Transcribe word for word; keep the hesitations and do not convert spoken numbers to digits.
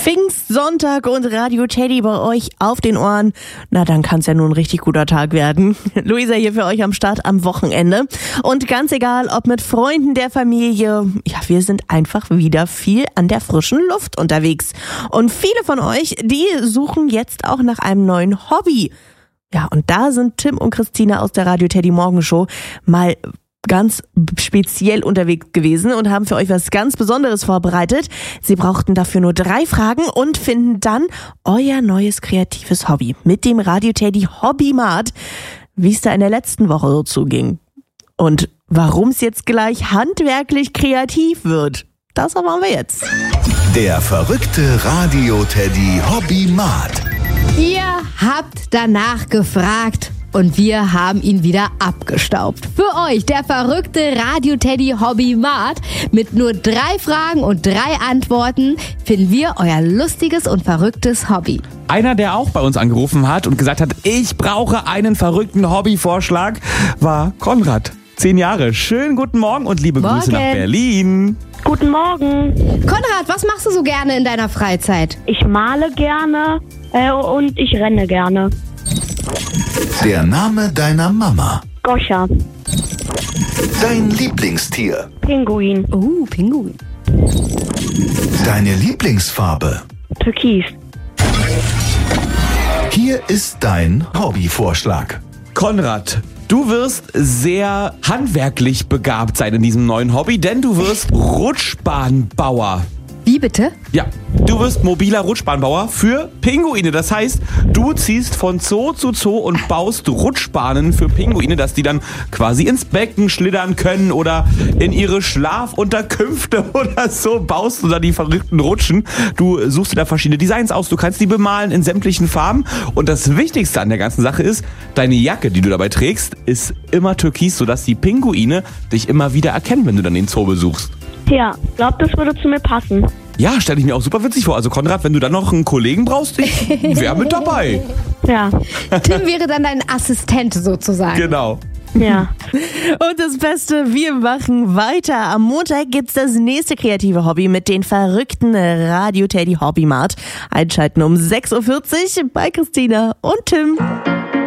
Pfingstsonntag und Radio Teddy bei euch auf den Ohren. Na, dann kann es ja nur ein richtig guter Tag werden. Luisa hier für euch am Start am Wochenende. Und ganz egal, ob mit Freunden der Familie, ja, wir sind einfach wieder viel an der frischen Luft unterwegs. Und viele von euch, die suchen jetzt auch nach einem neuen Hobby. Ja, und da sind Tim und Christina aus der Radio Teddy Morgenshow mal ganz speziell unterwegs gewesen und haben für euch was ganz Besonderes vorbereitet. Sie brauchten dafür nur drei Fragen und finden dann euer neues kreatives Hobby mit dem Radio Teddy Hobbymat, wie es da in der letzten Woche so zuging. Und warum es jetzt gleich handwerklich kreativ wird, das erfahren wir jetzt. Der verrückte Radio Teddy Hobbymat. Ihr habt danach gefragt. Und wir haben ihn wieder abgestaubt. Für euch der verrückte Radio Teddy Hobbymat. Mit nur drei Fragen und drei Antworten finden wir euer lustiges und verrücktes Hobby. Einer, der auch bei uns angerufen hat und gesagt hat, ich brauche einen verrückten Hobbyvorschlag, war Konrad. Zehn Jahre. Schönen guten Morgen und liebe Morgen. Grüße nach Berlin. Guten Morgen. Konrad, was machst du so gerne in deiner Freizeit? Ich male gerne äh, und ich renne gerne. Der Name deiner Mama. Goscha. Dein Lieblingstier. Pinguin. Oh, Pinguin. Deine Lieblingsfarbe. Türkis. Hier ist dein Hobbyvorschlag. Konrad, du wirst sehr handwerklich begabt sein in diesem neuen Hobby, denn du wirst Rutschbahnbauer. Wie bitte? Ja, du wirst mobiler Rutschbahnbauer für Pinguine. Das heißt, du ziehst von Zoo zu Zoo und baust Rutschbahnen für Pinguine, dass die dann quasi ins Becken schlittern können oder in ihre Schlafunterkünfte oder so baust du da die verrückten Rutschen. Du suchst dir da verschiedene Designs aus, du kannst die bemalen in sämtlichen Farben. Und das Wichtigste an der ganzen Sache ist, deine Jacke, die du dabei trägst, ist immer türkis, sodass die Pinguine dich immer wieder erkennen, wenn du dann den Zoo besuchst. Ja, ich glaube, das würde zu mir passen. Ja, stelle ich mir auch super witzig vor. Also Konrad, wenn du dann noch einen Kollegen brauchst, ich wäre mit dabei. Ja. Tim wäre dann dein Assistent sozusagen. Genau. Ja. Und das Beste, wir machen weiter. Am Montag gibt's das nächste kreative Hobby mit den verrückten Radio Teddy Hobbymat. Einschalten um sechs Uhr vierzig bei Christina und Tim.